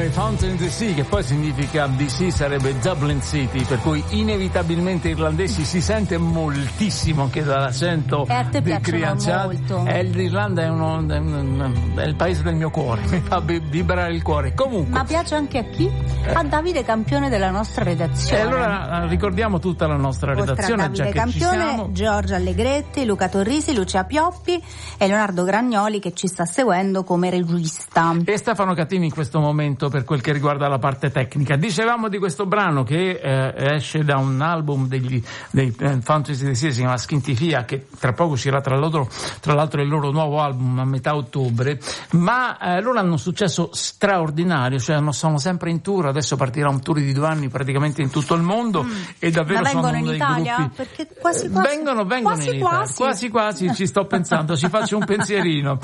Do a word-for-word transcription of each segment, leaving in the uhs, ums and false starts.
dei Fountain D C, che poi significa D C sarebbe Dublin City, per cui inevitabilmente irlandesi si sente moltissimo anche dall'accento e a te di piacciono molto. Eh, l'Irlanda è, uno, è, un, è il paese del mio cuore, mi fa vibrare il cuore. Comunque, ma piace anche a chi? Eh. A Davide Campione della nostra redazione. E allora ricordiamo tutta la nostra Oltre redazione, a Davide già che Campione, ci siamo. Giorgia Allegretti, Luca Torrisi, Lucia Pioppi e Leonardo Gragnoli, che ci sta seguendo come regista. E Stefano Catini in questo momento per quel che riguarda la parte tecnica. Dicevamo di questo brano che eh, esce da un album degli, dei eh, Fantasy D C, si chiama Skintifia, che tra poco uscirà tra l'altro, tra l'altro il loro nuovo album a metà ottobre, ma eh, loro hanno un successo straordinario, cioè sono sempre in tour, adesso partirà un tour di due anni praticamente in tutto il mondo mm. e davvero ma vengono sono in dei Italia? gruppi... Perché quasi quasi vengono, vengono quasi, in Italia, quasi. quasi quasi ci sto pensando, ci faccio un pensierino.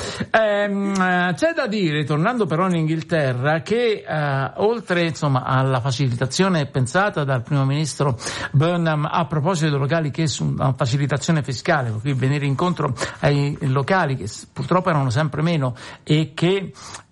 Ehm, c'è da dire, tornando però in Inghilterra, che eh, oltre insomma alla facilitazione pensata dal primo ministro Burnham a proposito dei locali, che è una facilitazione fiscale, per cui venire incontro ai locali che purtroppo erano sempre meno e che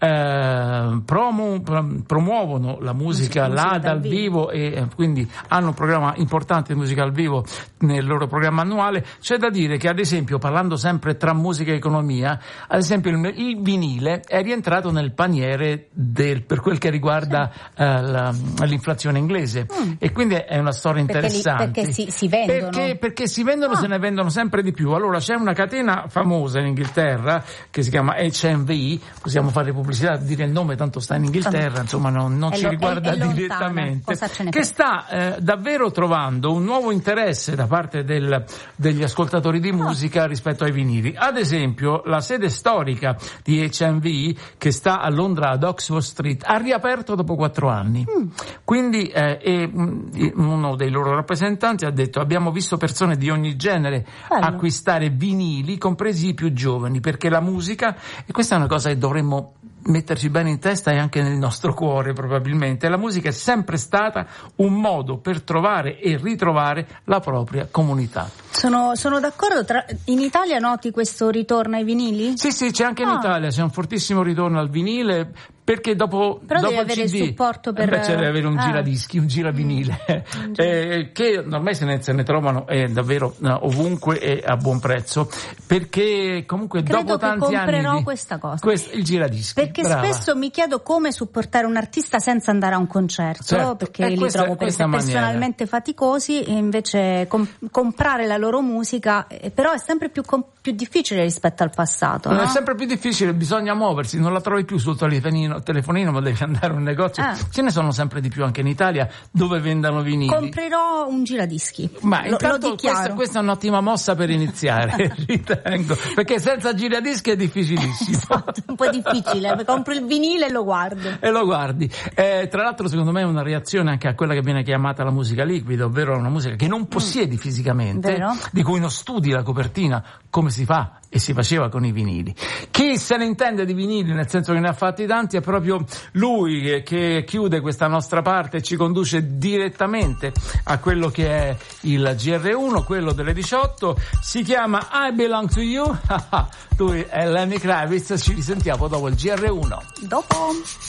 eh, promu, promuovono la musica, musica là dal vivo, vivo e eh, quindi hanno un programma importante di musica al vivo nel loro programma annuale. C'è da dire che ad esempio, parlando sempre tra musica e economia, ad esempio il, il vinile è rientrato nel paniere del, per quel che riguarda sì. eh, la, l'inflazione inglese mm. e quindi è una storia interessante perché, li, perché si, si vendono perché, perché si vendono, ah. se ne vendono sempre di più. Allora c'è una catena famosa in Inghilterra che si chiama H and V, possiamo fare pubblicità, dire il nome, tanto sta in Inghilterra, insomma non, non ci lo, riguarda è, è direttamente, che frega? sta eh, davvero trovando un nuovo interesse da parte del, degli ascoltatori di musica oh. rispetto ai vinili. Ad esempio la sede storica di H and V, che sta a Londra ad Oxford Street, ha riaperto dopo quattro anni. Mm. Quindi eh, e, mh, uno dei loro rappresentanti ha detto: abbiamo visto persone di ogni genere Bello. acquistare vinili, compresi i più giovani, perché la musica, e questa è una cosa che dovremmo metterci bene in testa e anche nel nostro cuore probabilmente, la musica è sempre stata un modo per trovare e ritrovare la propria comunità. Sono, sono d'accordo. Tra, in Italia noti questo ritorno ai vinili? Sì, sì, c'è anche ah. in Italia, c'è un fortissimo ritorno al vinile, perché dopo, però dopo devi avere il C D, il supporto per... beh, c'è deve avere un ah. giradischi, un giravinile, mm. eh, che ormai se ne, se ne trovano eh, davvero eh, ovunque e a buon prezzo, perché comunque Credo dopo tanti anni comprerò di, questa cosa, questo, il giradischi, perché brava. Spesso mi chiedo come supportare un artista senza andare a un concerto, certo. perché eh, li questa, trovo per, personalmente faticosi, e invece com- comprare la loro musica, eh, però è sempre più, com- più difficile rispetto al passato, no? È sempre più difficile, bisogna muoversi, non la trovi più sul telefonino, telefonino ma devi andare a un negozio. Ah. Ce ne sono sempre di più anche in Italia dove vendono vinili. Comprerò un giradischi. Ma lo, intanto lo questa, questa è un'ottima mossa per iniziare, ritengo, perché senza giradischi è difficilissimo. Esatto, un po' difficile, compro il vinile e lo guardo. E lo guardi. Eh, tra l'altro secondo me è una reazione anche a quella che viene chiamata la musica liquida, ovvero una musica che non possiedi mm. fisicamente, Vero? di cui non studi la copertina come si fa e si faceva con i vinili. Chi se ne intende di vinili, nel senso che ne ha fatti tanti, è proprio lui che, che chiude questa nostra parte e ci conduce direttamente a quello che è il G R uno, quello delle diciotto. Si chiama I Belong to You. Lui è Lenny Kravitz. Ci risentiamo dopo il G R uno. Dopo.